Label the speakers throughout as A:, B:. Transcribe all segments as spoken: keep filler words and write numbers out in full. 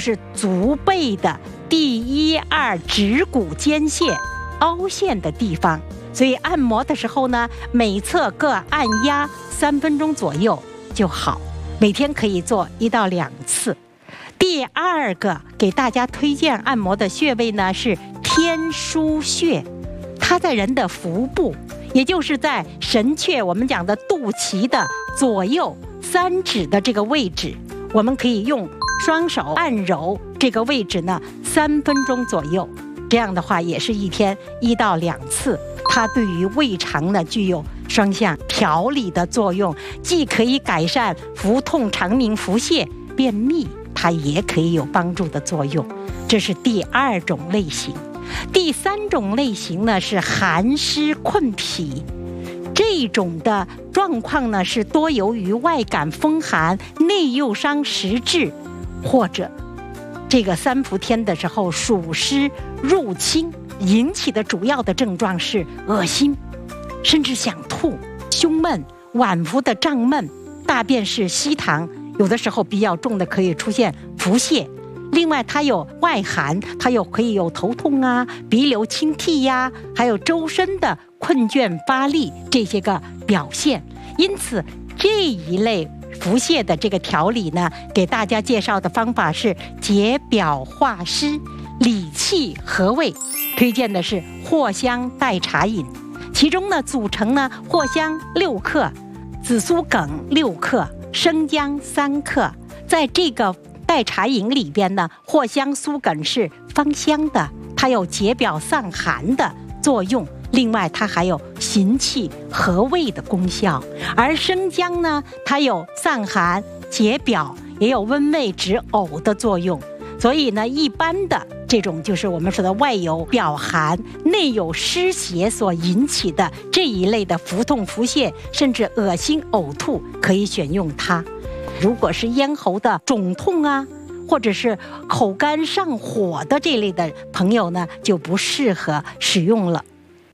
A: 就是足背的第一二指骨间线凹陷的地方，所以按摩的时候呢，每侧各按压三分钟左右就好，每天可以做一到两次。第二个给大家推荐按摩的穴位呢是天枢穴，它在人的腹部，也就是在神阙我们讲的肚脐的左右三指的这个位置，我们可以用双手按揉这个位置呢三分钟左右，这样的话也是一天一到两次。它对于胃肠呢具有双向调理的作用，既可以改善腹痛、肠鸣、腹泻、便秘，它也可以有帮助的作用。这是第二种类型。第三种类型呢是寒湿困脾，这种的状况呢是多由于外感风寒、内又伤实质，或者这个三伏天的时候暑湿入侵引起的主要的症状是恶心，甚至想吐、胸闷、脘腹的胀闷、大便是稀溏，有的时候比较重的可以出现腹泻。另外它有外寒，它有可以有头痛啊、鼻流清涕呀、啊，还有周身的困倦乏力这些个表现。因此这一类腹泻的这个调理呢，给大家介绍的方法是解表化湿、理气和胃，推荐的是藿香代茶饮。其中呢组成呢藿香六克、紫苏梗六克、生姜三克。在这个代茶饮里边呢，藿香苏梗是芳香的，它有解表散寒的作用，另外它还有行气和胃的功效。而生姜呢，它有散寒解表，也有温胃止呕的作用。所以呢，一般的这种就是我们说的外有表寒、内有湿邪所引起的这一类的腹痛、腹泻，甚至恶心呕吐，可以选用它。如果是咽喉的肿痛啊，或者是口干上火的这类的朋友呢，就不适合使用了。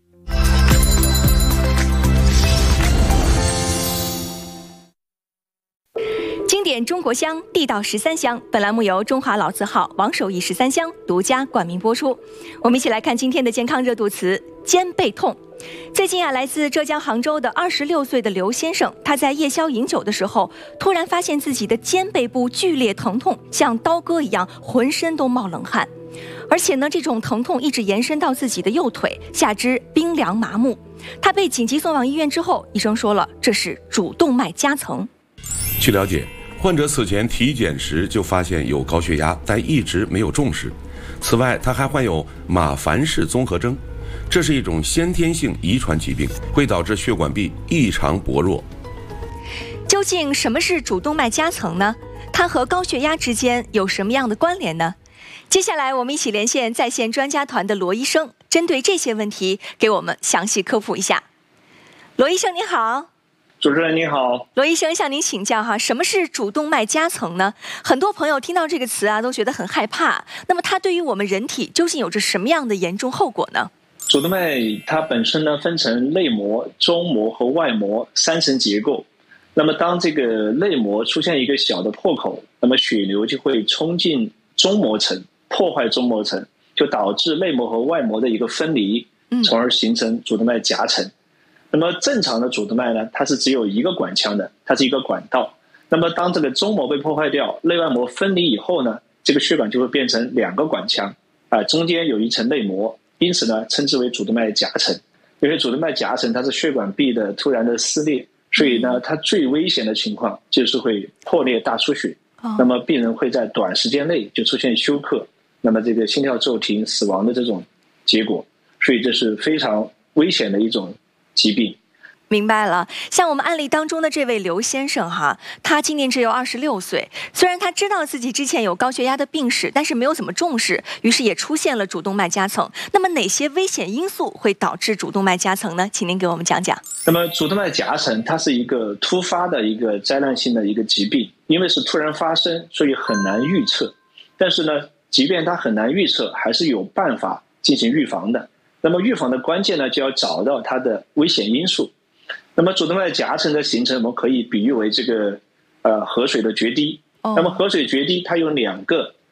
B: 经典中国香，地道十三香。本栏目由中华老字号王守义十三香独家冠名播出。我们一起来看今天的健康热度词：肩背痛。最近啊，来自浙江杭州的二十六岁的刘先生，他在夜宵饮酒的时候，突然发现自己的肩背部剧烈疼痛，像刀割一样，浑身都冒冷汗。而且呢，这种疼痛一直延伸到自己的右腿，下肢冰凉麻木。他被紧急送往医院之后，医生说了，这是主动脉夹层。
C: 据了解，患者此前体检时就发现有高血压，但一直没有重视。此外，他还患有马凡氏综合征，这是一种先天性遗传疾病，会导致血管壁异常薄弱。
B: 究竟什么是主动脉夹层呢？它和高血压之间有什么样的关联呢？接下来我们一起连线在线专家团的罗医生，针对这些问题给我们详细科普一下。罗医生您好。
D: 主持人你好。
B: 罗医生向您请教哈，什么是主动脉夹层呢？很多朋友听到这个词啊，都觉得很害怕。那么它对于我们人体究竟有着什么样的严重后果呢？
D: 主动脉它本身呢分成内膜、中膜和外膜三层结构。那么当这个内膜出现一个小的破口，那么血流就会冲进中膜层，破坏中膜层，就导致内膜和外膜的一个分离，从而形成主动脉夹层。那么正常的主动脉呢，它是只有一个管腔的，它是一个管道。那么当这个中膜被破坏掉，内外膜分离以后呢，这个血管就会变成两个管腔，啊，中间有一层内膜，因此呢称之为主动脉夹层。因为主动脉夹层它是血管壁的突然的撕裂，所以呢它最危险的情况就是会破裂大出血，那么病人会在短时间内就出现休克，那么这个心跳骤停死亡的这种结果，所以这是非常危险的一种疾病。
B: 明白了。像我们案例当中的这位刘先生哈，他今年只有二十六岁，虽然他知道自己之前有高血压的病史，但是没有怎么重视，于是也出现了主动脉夹层。那么哪些危险因素会导致主动脉夹层呢？请您给我们讲讲。
D: 那么主动脉夹层它是一个突发的一个灾难性的一个疾病，因为是突然发生，所以很难预测。但是呢，即便它很难预测，还是有办法进行预防的。那么预防的关键呢，就要找到它的危险因素。那么主动脉夹层的形成，我们可以比喻为这个呃河水的决堤。那么河水决堤它有两个